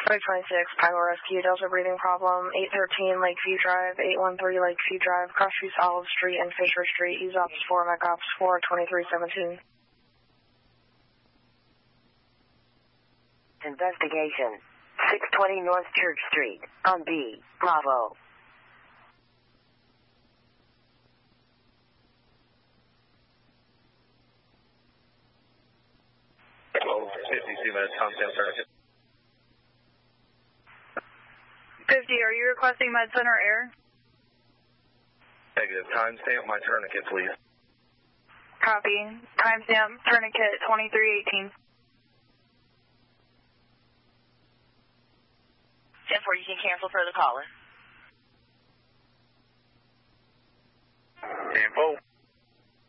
526, Pilot Rescue, Delta breathing problem, 813 Lakeview Drive, 813 Lakeview Drive, Crossview Olive Street and Fisher Street, use Ops 4, Mac Ops 4, 2317. Investigation. 620 North Church Street, on B, Bravo. Oh, 52 minutes, timestamp tourniquet. 50, are you requesting Med Center Air? Negative. Timestamp my tourniquet, please. Copy. Timestamp tourniquet 2318. 10-4, you can cancel for the caller. 10-4.